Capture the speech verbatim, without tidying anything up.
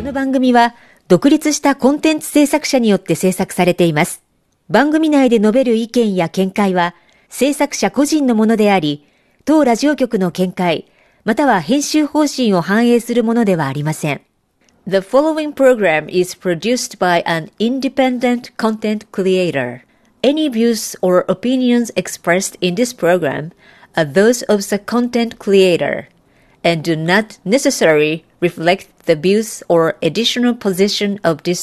の番組は独立したコンテンツ制作者によって制作されています。番組内で述べる意見や見解は制作者個人のものであり、当ラジオ局の見解、または編集方針を反映するものではありません。The following program is produced by an independent content creator. Any views or opinions expressed in this program are those of the content creator and do not necessarily reflect the views or additional position of this